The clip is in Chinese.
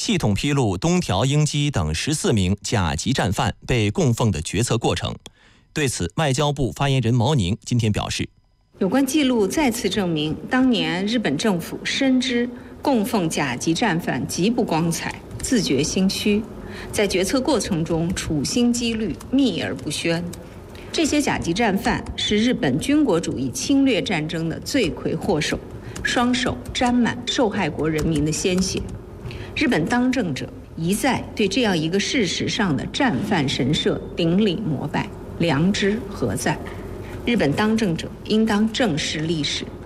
系统披露东条英机等14名甲级战犯被供奉的决策过程。对此，外交部发言人毛宁今天表示， 有关记录再次证明，当年日本政府深知供奉甲级战犯极不光彩，自觉心虚，在决策过程中处心积虑，秘而不宣。这些甲级战犯是日本军国主义侵略战争的罪魁祸首，双手沾满受害国人民的鲜血。日本当政者一再对这样一个事实上的战犯神社顶礼膜拜，良知何在？日本当政者应当正视历史，